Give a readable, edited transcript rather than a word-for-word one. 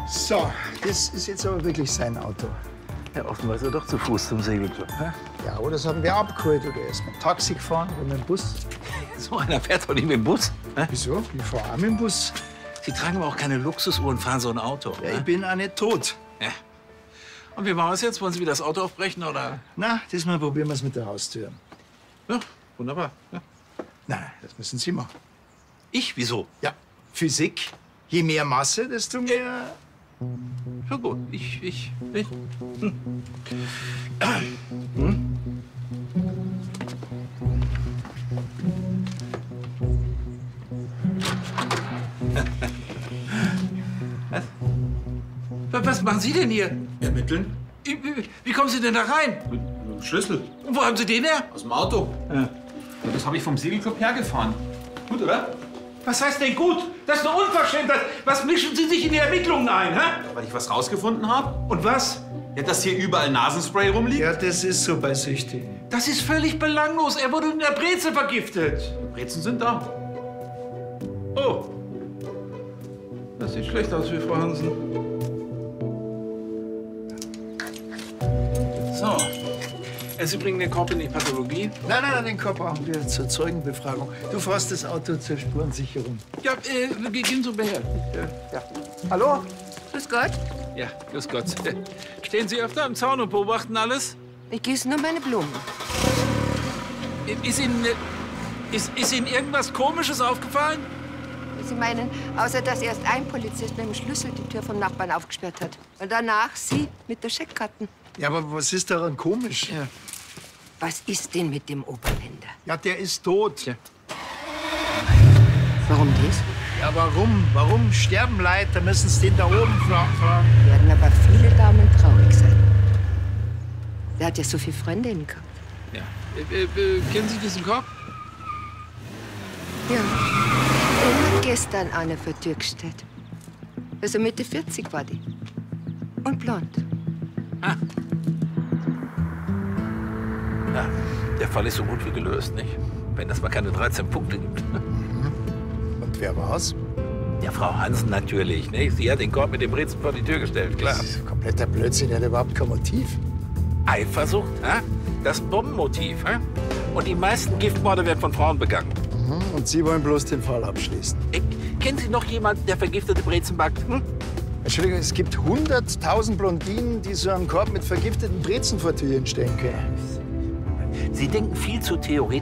So, das ist jetzt aber wirklich sein Auto. Ja, offenbar ist er doch zu Fuß zum Segelclub. Hä? Ja, oder das haben wir abgeholt. Oder er ist mit dem Taxi gefahren oder mit dem Bus. So einer fährt doch nicht mit dem Bus. Hä? Wieso? Ich fahre auch mit dem Bus. Sie tragen aber auch keine Luxusuhr und fahren so ein Auto. Ja, ne? ich bin auch nicht tot. Ja. Und wie machen wir es jetzt? Wollen Sie wieder das Auto aufbrechen, oder? Na, diesmal probieren wir es mit der Haustür. Ja, wunderbar. Ja. Nein, das müssen Sie machen. Ich? Wieso? Ja, Physik. Je mehr Masse, desto mehr... Ja gut, ich. Was machen Sie denn hier? Ermitteln? Wie kommen Sie denn da rein? Schlüssel. Und wo haben Sie den her? Aus dem Auto. Ja, das habe ich vom Segelclub hergefahren. Gut, oder? Was heißt denn gut? Das ist eine Unverschämtheit. Was mischen Sie sich in die Ermittlungen ein, hä? Weil ich was rausgefunden habe. Und was? Ja, dass hier überall Nasenspray rumliegt. Ja, das ist so bei Süchtigen. Das ist völlig belanglos. Er wurde mit der Brezel vergiftet. Brezen sind da. Oh. Das sieht schlecht aus für Frau Hansen. So. Sie bringen den Korb in die Pathologie. Nein, den Korb brauchen wir zur Zeugenbefragung. Du fährst das Auto zur Spurensicherung. Ja, gehen Sie her. Ja. Hallo? Grüß Gott. Ja, grüß Gott. Stehen Sie öfter am Zaun und beobachten alles? Ich gieße nur meine Blumen. Ist Ihnen irgendwas Komisches aufgefallen? Sie meinen, außer dass erst ein Polizist mit dem Schlüssel die Tür vom Nachbarn aufgesperrt hat. Und danach Sie mit der Scheckkarten. Ja, aber was ist daran komisch? Ja. Was ist denn mit dem Oberländer? Ja, der ist tot. Ja. Warum das? Ja, warum? Warum sterben Leute? Da müssen Sie den da oben fragen. Werden aber viele Damen traurig sein. Der hat ja so viele Freundinnen gehabt. Ja. Kennen Sie diesen Korb? Ja. Den hat gestern eine vor die Tür gestellt. Also Mitte 40 war die. Und blond. Ah. Ja, der Fall ist so gut wie gelöst, nicht? Wenn das mal keine 13 Punkte gibt. Und wer war's? Ja, Frau Hansen natürlich, nicht? Sie hat den Korb mit dem Brezel vor die Tür gestellt, klar. Das ist kompletter Blödsinn, der hat überhaupt kein Motiv. Eifersucht, hä? Das Bombenmotiv, hä? Und die meisten Giftmorde werden von Frauen begangen. Und Sie wollen bloß den Fall abschließen. Kennen Sie noch jemanden, der vergiftete Brezen backt? Hm? Entschuldigung, es gibt 100.000 Blondinen, die so einen Korb mit vergifteten Brezen vor die Tür stellen können. Sie denken viel zu theoretisch.